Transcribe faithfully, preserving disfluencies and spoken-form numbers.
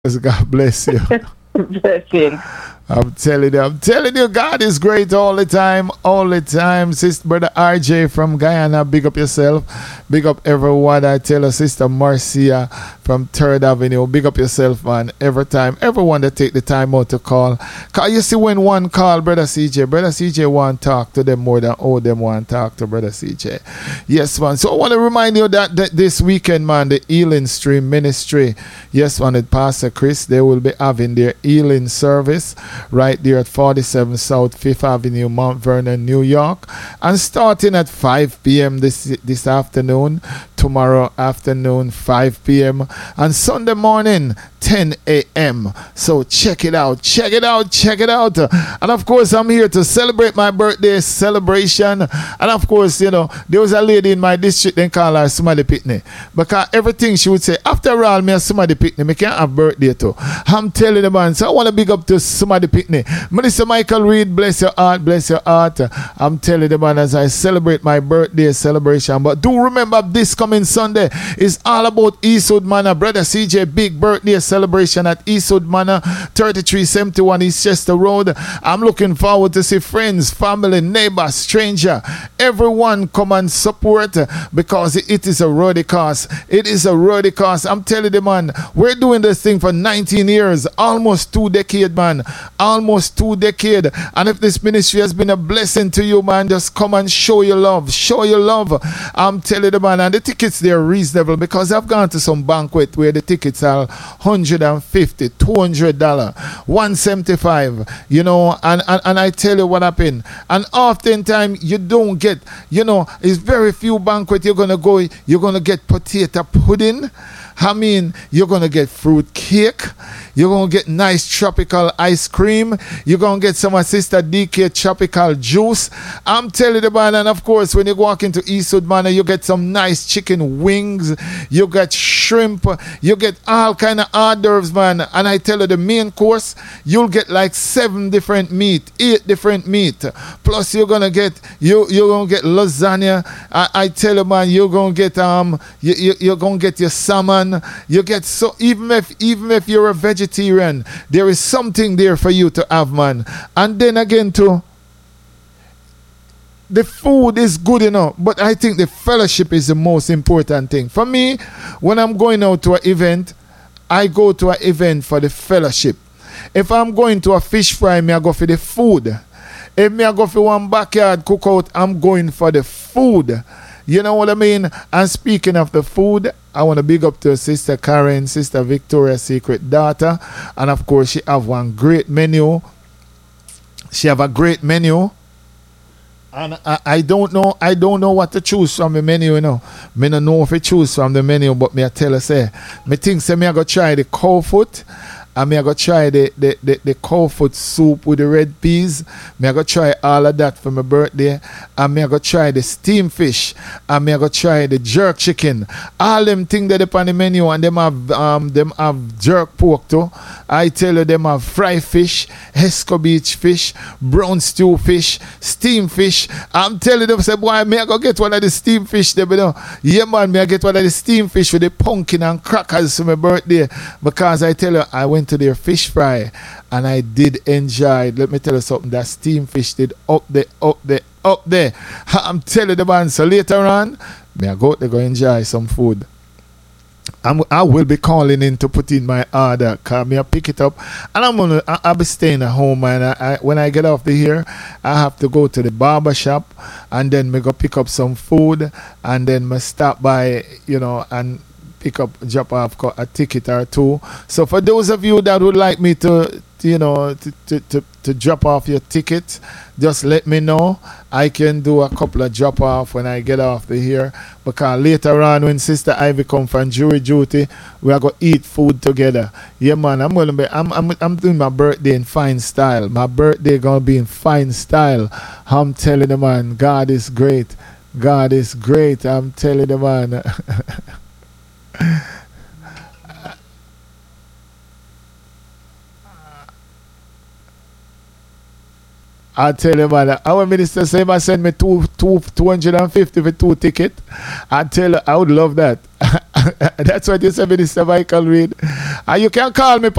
God bless you. Blessings. I'm telling you, I'm telling you, God is great all the time, all the time. Sister Brother R J from Guyana, big up yourself. Big up everyone. I tell her, Sister Marcia from Third Avenue, big up yourself, man. Every time, everyone that take the time out to call. Cause you see when one call, Brother C J, Brother C J want to talk to them more than all them want to talk to Brother C J. Yes, man. So I want to remind you that, that this weekend, man, the Healing Stream Ministry, yes, man, with Pastor Chris, they will be having their healing service right there at forty-seven South Fifth Avenue, Mount Vernon, New York, and starting at five p.m. this this afternoon, tomorrow afternoon five p.m. and Sunday morning ten a.m. So check it out, check it out, check it out. And of course, I'm here to celebrate my birthday celebration. And of course, you know, there was a lady in my district, they call her Somebody Pitney, because everything she would say, after all, me a Somebody Pitney, me can't have birthday too. I'm telling the man, so I want to big up to Somebody Pitney. Minister Michael Reed, bless your heart, bless your heart. I'm telling the man as I celebrate my birthday celebration. But do remember, this coming Sunday is all about Eastwood Manor. Brother C J, big birthday celebration at Eastwood Manor, thirty-three seventy-one East Chester Road. I'm looking forward to see friends, family, neighbors, stranger, everyone come and support, because it is a roady cause. It is a roady cause. I'm telling the man, we're doing this thing for nineteen years, almost two decades, man. Almost two decades. And if this ministry has been a blessing to you, man, just come and show your love. Show your love. I'm telling the man, and the tickets, they're reasonable, because I've gone to some banquet where the tickets are one hundred fifty dollars, two hundred dollars, one hundred seventy-five dollars, you know, and, and, and I tell you what happened. And oftentimes you don't get, you know, it's very few banquet you're going to go, you're going to get potato pudding. I mean, you're going to get fruit cake. You're going to get nice tropical ice cream. You're going to get some of Sister D K tropical juice. I'm telling you, man, and of course, when you walk into Eastwood Manor, you get some nice chicken wings. You get shrimp. You get all kind of hors d'oeuvres, man. And I tell you, the main course, you'll get like seven different meat, eight different meat. Plus, you're going to get, you, you're going to get lasagna. I, I tell you, man, you're going to get, um, you, you, you're going to get your salmon. You get, so even if even if you're a vegetarian, there is something there for you to have, man. And then again too, the food is good enough, but I think the fellowship is the most important thing for me. When I'm going out to an event, I go to an event for the fellowship. If I'm going to a fish fry, me I go for the food. If me I go for one backyard cookout, I'm going for the food. You know what I mean? And speaking of the food, I want to big up to Sister Karen, Sister Victoria's secret daughter. And of course, she have one great menu. She have a great menu. And I, I don't know, I don't know what to choose from the menu, you know. Me don't know if I choose from the menu, but me I tell her, say, me think say me I go try the cow foot. And me I go try the, the, the, the cow foot soup with the red peas. Me I go try all of that for my birthday. And me I go try the steamed fish. And me I go try the jerk chicken. All them things that up on the menu, and them have um them have jerk pork too. I tell you, them have fried fish, Esco Beach fish, brown stew fish, steamed fish. I'm telling them, say, boy, me I go get one of the steamed fish there, you know. Yeah, man, me I get one of the steamed fish with the pumpkin and crackers for my birthday. Because I tell you, I went to their fish fry and I did enjoy. Let me tell you something, that steamed fish did up there, up there, up there. I'm telling the man, so later on, me I go to go enjoy some food. I'm, I will be calling in to put in my order, cause me I pick it up, and I'm gonna I, I'll be staying at home, and I, I, when I get off the here, I have to go to the barber shop, and then me go pick up some food, and then me stop by, you know, and pick up, drop off a ticket or two. So for those of you that would like me to, you know, to, to, to, to drop off your ticket, just let me know. I can do a couple of drop off when I get off the here, because later on when Sister Ivy come from jury duty, we are going to eat food together. Yeah, man, I'm gonna be I'm I'm I'm doing my birthday in fine style. My birthday gonna be in fine style. I'm telling the man, God is great. God is great. I'm telling the man. I tell you, man, our minister say, I send me two, two, two hundred fifty for two tickets. I tell you, I would love that. That's what you say, Minister Michael Reed. And you can call me